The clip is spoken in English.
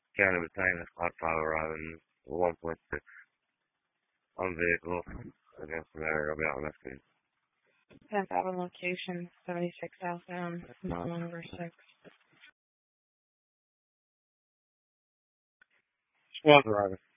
County Battalion Squad 5 arriving 1.6 on vehicle against the matter. I'll be on that screen. 10th Avenue location, 76 southbound, not number 6. Squad's arriving.